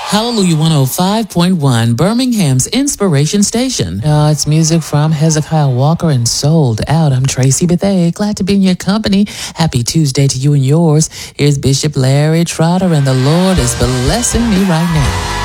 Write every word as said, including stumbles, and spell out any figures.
Hallelujah one oh five point one, Birmingham's Inspiration Station. Uh, it's music from Hezekiah Walker and Sold Out. I'm Tracy Bethea. Glad to be in your company. Happy Tuesday to you and yours. Here's Bishop Larry Trotter, and the Lord is blessing me right now.